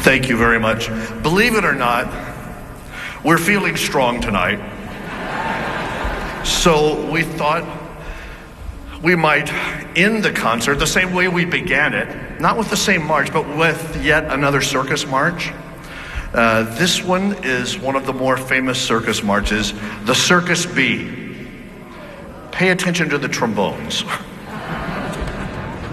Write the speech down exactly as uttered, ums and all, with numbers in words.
Thank you very much. Believe it or not, we're feeling strong tonight. So we thought we might end the concert the same way we began it, not with the same march, but with yet another circus march. Uh, this one is one of the more famous circus marches, the Circus Bee. Pay attention to the trombones.